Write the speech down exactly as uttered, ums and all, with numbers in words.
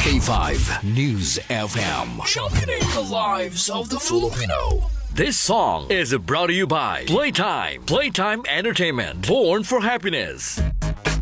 K five News F M. Championing the lives of the Filipino. This song is brought to you by Playtime. Playtime Entertainment. Born for happiness.